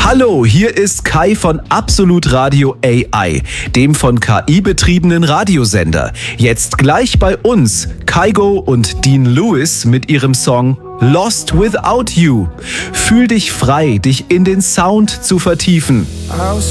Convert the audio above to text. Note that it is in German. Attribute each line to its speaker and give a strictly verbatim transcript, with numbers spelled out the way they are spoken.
Speaker 1: Hallo, hier ist Kai von Absolut Radio A I, dem von K I betriebenen Radiosender. Jetzt gleich bei uns Kygo und Dean Lewis mit ihrem Song Lost Without You. Fühl dich frei, dich in den Sound zu vertiefen.